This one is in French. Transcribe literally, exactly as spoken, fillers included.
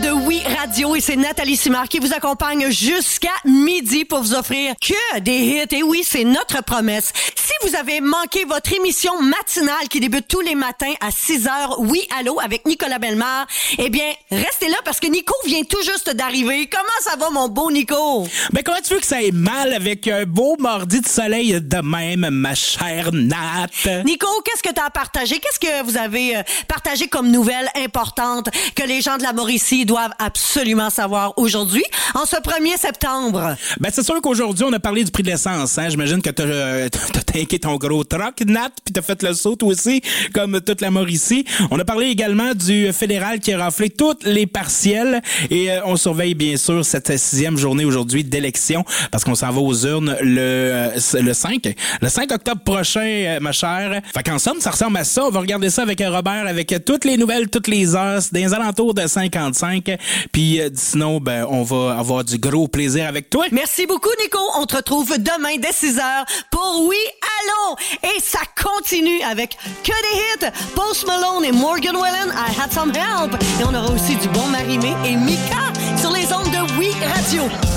de Oui Radio et c'est Nathalie Simard qui vous accompagne jusqu'à midi pour vous offrir que des hits. Et oui, c'est notre promesse. Si vous avez manqué votre émission matinale qui débute tous les matins à six heures, Oui Allô, avec Nicolas Bellemare, eh bien, restez là parce que Nico vient tout juste d'arriver. Comment ça va, mon beau Nico? Ben, comment tu veux que ça aille mal avec un beau mardi de soleil de même, ma chère Nat? Nico, qu'est-ce que tu as à partager? Qu'est-ce que vous avez euh, partagé comme nouvelle importante que les gens de la Mauricie doivent absolument savoir aujourd'hui, en ce premier septembre? Ben, c'est sûr qu'aujourd'hui, on a parlé du prix de l'essence. Hein? J'imagine que t'as, euh, t'as tanké ton gros truck, Nat, puis t'as fait le saut, toi aussi, comme toute la Mauricie. On a parlé également du fédéral qui a raflé toutes les partiels et euh, on surveille bien sûr cette sixième journée aujourd'hui d'élection parce qu'on s'en va aux urnes le, euh, le cinq. Le cinq octobre prochain, euh, ma chère. Fait qu'en somme, ça ressemble à ça. On va regarder ça avec Robert, avec euh, toutes les nouvelles, toutes les heures, dans les alentours de cinquante-cinq. Puis euh, sinon, ben, on va avoir du gros plaisir avec toi. Merci beaucoup, Nico. On te retrouve demain dès six heures pour Oui Allô. Et ça continue avec que des hits. Post Malone et Morgan Wallen, I Had Some Help. Et on aura aussi du bon Marimé et Mika sur les ondes de Oui Radio.